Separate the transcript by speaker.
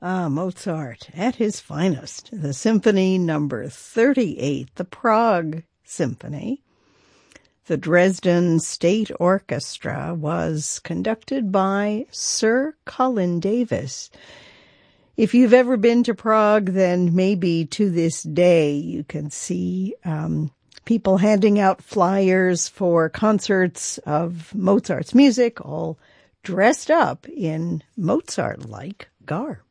Speaker 1: Mozart at his finest. The Symphony Number 38, the Prague Symphony. The Dresden State Orchestra was conducted by Sir Colin Davis. If you've ever been to Prague, then maybe to this day you can see people handing out flyers for concerts of Mozart's music, all dressed up in Mozart-like garb.